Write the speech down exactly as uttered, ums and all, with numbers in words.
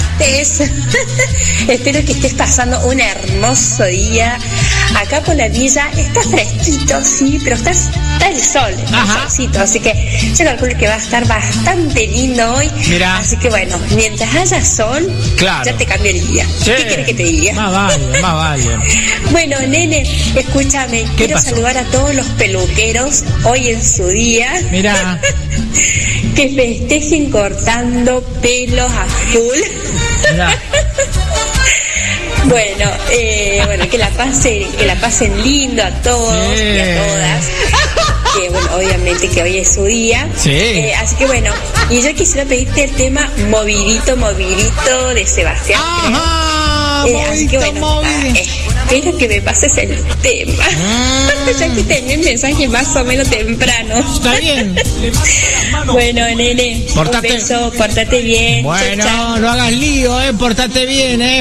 martes. Espero que estés pasando un hermoso día. Acá por la villa está fresquito, sí, pero está, está el sol, está el solcito, así que yo calculo que va a estar bastante lindo hoy. Mirá. Así que bueno, mientras haya sol, claro, ya te cambia el día. Sí. ¿Qué querés que te diga? Más vale, más vale. Bueno, nene, escúchame, quiero pasó? saludar a todos los peluqueros hoy en su día. Mirá. Que festejen cortando pelos a full. Mirá. Bueno, eh, bueno, que la pasen, que la pasen lindo a todos Sí. y a todas. Que bueno, obviamente que hoy es su día. Sí. Eh, así que bueno, y yo quisiera pedirte el tema Movidito, Movidito de Sebastián. Ajá, Eh, así que bueno, movidito. ah, eh, espero que me pases el tema. Ah. Ya que tenía el mensaje más o menos temprano. Está bien. Bueno, nene, Portate. un beso, portate bien. Bueno, Chau, chau. no hagas lío, eh, portate bien, eh.